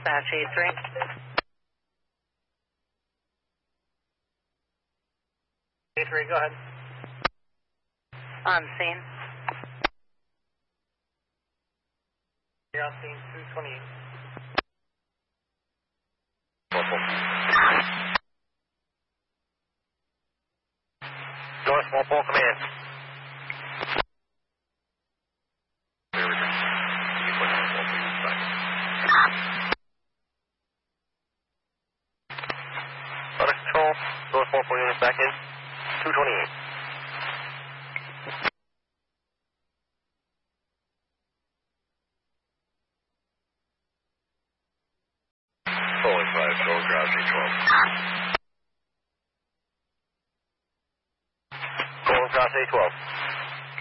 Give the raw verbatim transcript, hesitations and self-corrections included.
dispatch eight three. eight three, go ahead. On scene. You're on scene two twenty-eight. North Walpole, command. Auto control, North Walpole unit back in, two twenty-eight. Rolling five, Gold Cross eight twelve. Gold Cross eight twelve.